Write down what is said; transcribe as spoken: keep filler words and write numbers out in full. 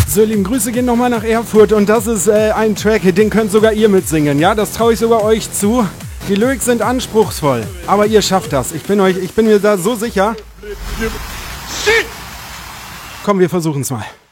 So, lieben Grüße gehen nochmal nach Erfurt und das ist äh, ein Track, den könnt sogar ihr mitsingen, ja? Das traue ich sogar euch zu. Die Lyrics sind anspruchsvoll, aber ihr schafft das. Ich bin euch, ich bin mir da so sicher. Komm, wir versuchen es mal.